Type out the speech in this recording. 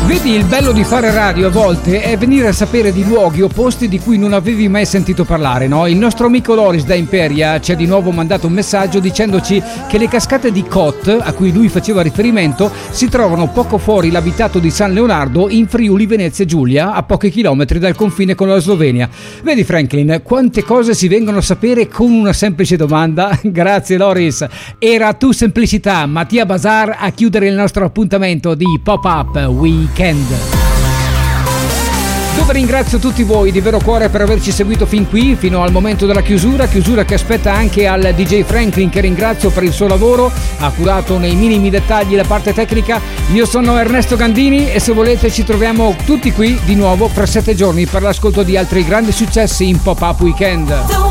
Vedi, il bello di fare radio a volte è venire a sapere di luoghi o posti di cui non avevi mai sentito parlare, no? Il nostro amico Loris da Imperia ci ha di nuovo mandato un messaggio dicendoci che le cascate di Kot, a cui lui faceva riferimento, si trovano poco fuori l'abitato di San Leonardo in Friuli Venezia Giulia, a pochi chilometri dal confine con la Slovenia. Vedi Franklin, quante cose si vengono a sapere con una semplice domanda? Grazie Loris. Era tu semplicità, Mattia Bazar a chiudere il nostro appuntamento di Pop-Up Weekend. Dove ringrazio tutti voi di vero cuore per averci seguito fin qui, fino al momento della chiusura che aspetta anche al DJ Franklin, che ringrazio per il suo lavoro, ha curato nei minimi dettagli la parte tecnica. Io sono Ernesto Gandini e se volete ci troviamo tutti qui di nuovo fra 7 giorni per l'ascolto di altri grandi successi in Pop-Up Weekend.